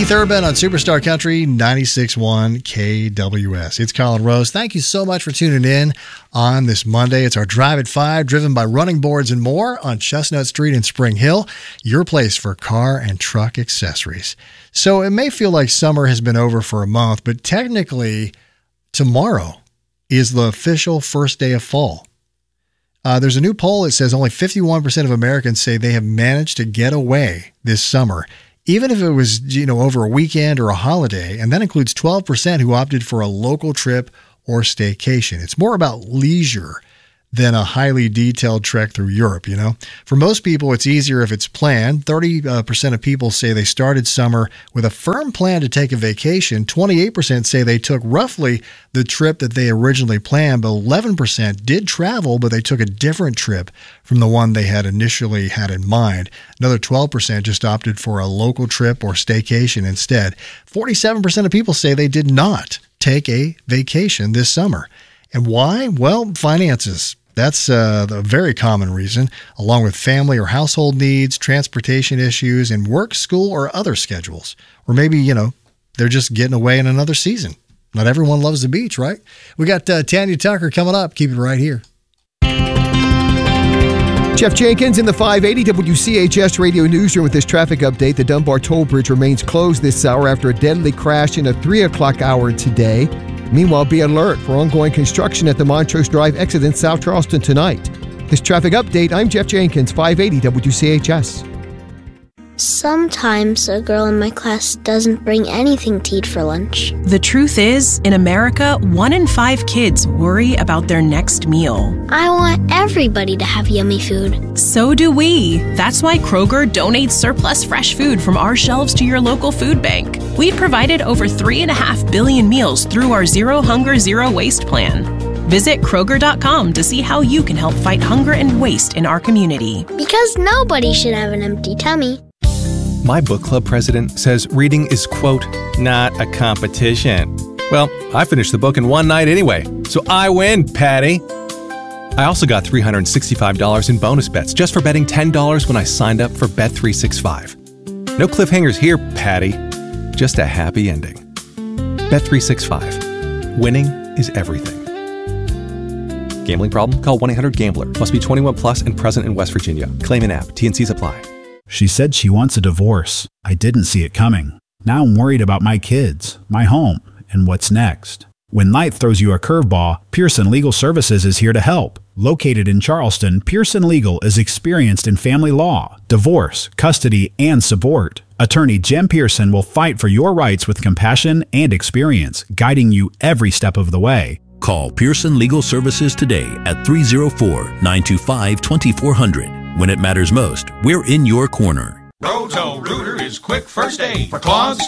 Thoroughbred on Superstar Country 96.1 KWS. It's Colin Rose. Thank you so much for tuning in on this Monday. It's our Drive at 5, driven by Running Boards and More on Chestnut Street in Spring Hill, your place for car and truck accessories. So it may feel like summer has been over for a month, but technically tomorrow is the official first day of fall. There's a new poll that says only 51% of Americans say they have managed to get away this summer, even if it was, over a weekend or a holiday, and that includes 12% who opted for a local trip or staycation. It's more about leisure than a highly detailed trek through Europe, For most people, it's easier if it's planned. 30% of people say they started summer with a firm plan to take a vacation. 28% say they took roughly the trip that they originally planned, but 11% did travel, but they took a different trip from the one they had initially had in mind. Another 12% just opted for a local trip or staycation instead. 47% of people say they did not take a vacation this summer. And why? Well, finances. That's a very common reason, along with family or household needs, transportation issues, and work, school, or other schedules. Or maybe, they're just getting away in another season. Not everyone loves the beach, right? We got Tanya Tucker coming up. Keep it right here. Jeff Jenkins in the 580 WCHS Radio Newsroom with this traffic update. The Dunbar Toll Bridge remains closed this hour after a deadly crash in a 3 o'clock hour today. Meanwhile, be alert for ongoing construction at the Montrose Drive exit in South Charleston tonight. This traffic update, I'm Jeff Jenkins, 580 WCHS. Sometimes a girl in my class doesn't bring anything to eat for lunch. The truth is, in America, 1 in 5 kids worry about their next meal. I want everybody to have yummy food. So do we. That's why Kroger donates surplus fresh food from our shelves to your local food bank. We've provided over 3.5 billion meals through our Zero Hunger, Zero Waste plan. Visit Kroger.com to see how you can help fight hunger and waste in our community. Because nobody should have an empty tummy. My book club president says reading is, quote, not a competition. Well, I finished the book in one night anyway, so I win, Patty. I also got $365 in bonus bets just for betting $10 when I signed up for Bet365. No cliffhangers here, Patty. Just a happy ending. Bet365. Winning is everything. Gambling problem? Call 1-800-GAMBLER. Must be 21 plus and present in West Virginia. Claim an app. T&Cs apply. She said she wants a divorce. I didn't see it coming. Now I'm worried about my kids, my home, and what's next. When life throws you a curveball, Pearson Legal Services is here to help. Located in Charleston, Pearson Legal is experienced in family law, divorce, custody, and support. Attorney Jem Pearson will fight for your rights with compassion and experience, guiding you every step of the way. Call Pearson Legal Services today at 304-925-2400. When it matters most, we're in your corner. Roto-Rooter is quick first aid for clogs,